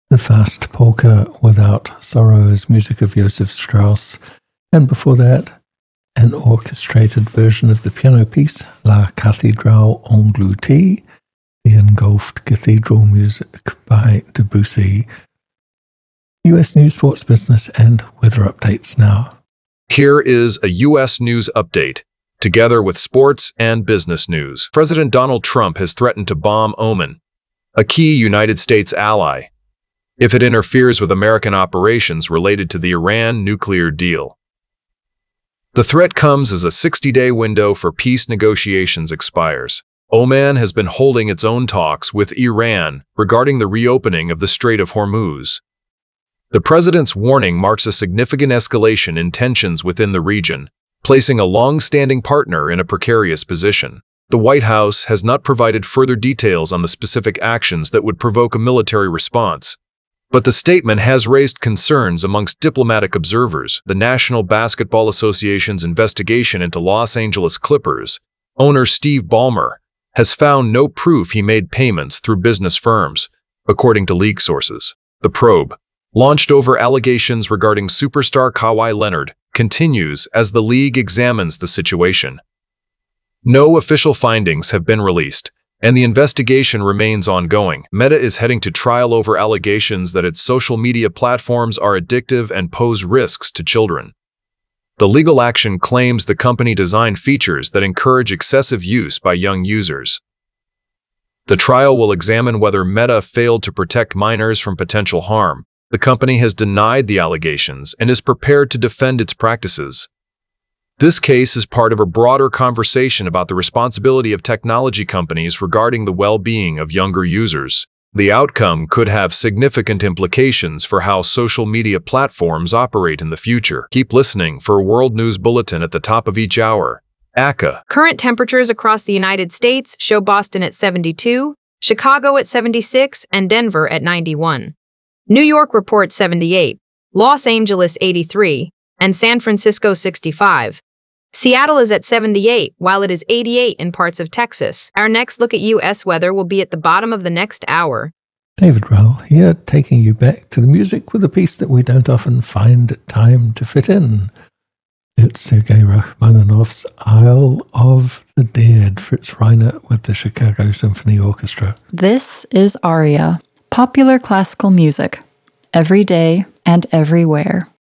The Fast Polka Without Sorrows, music of Joseph Strauss, and before that, an orchestrated version of the piano piece La Cathédrale Engloutie, the engulfed cathedral music by Debussy. U.S. News, Sports, Business, and Weather Updates now. Here is a U.S. News Update, together with sports and business news. President Donald Trump has threatened to bomb Oman, a key United States ally, if it interferes with American operations related to the Iran nuclear deal. The threat comes as a 60-day window for peace negotiations expires. Oman has been holding its own talks with Iran regarding the reopening of the Strait of Hormuz. The president's warning marks a significant escalation in tensions within the region, placing a long-standing partner in a precarious position. The White House has not provided further details on the specific actions that would provoke a military response, but the statement has raised concerns amongst diplomatic observers. The National Basketball Association's investigation into Los Angeles Clippers owner Steve Ballmer has found no proof he made payments through business firms, according to league sources. The probe, launched over allegations regarding superstar Kawhi Leonard, continues as the league examines the situation. No official findings have been released, and the investigation remains ongoing. Meta is heading to trial over allegations that its social media platforms are addictive and pose risks to children. The legal action claims the company designed features that encourage excessive use by young users. The trial will examine whether Meta failed to protect minors from potential harm. The company has denied the allegations and is prepared to defend its practices. This case is part of a broader conversation about the responsibility of technology companies regarding the well-being of younger users. The outcome could have significant implications for how social media platforms operate in the future. Keep listening for a World News Bulletin at the top of each hour. ACA. Current temperatures across the United States show Boston at 72, Chicago at 76, and Denver at 91. New York reports 78, Los Angeles 83, and San Francisco 65. Seattle is at 78, while it is 88 in parts of Texas. Our next look at U.S. weather will be at the bottom of the next hour. David Rowell here, taking you back to the music with a piece that we don't often find time to fit in. It's Sergei Rachmaninoff's Isle of the Dead, Fritz Reiner with the Chicago Symphony Orchestra. This is Aria, popular classical music, every day and everywhere.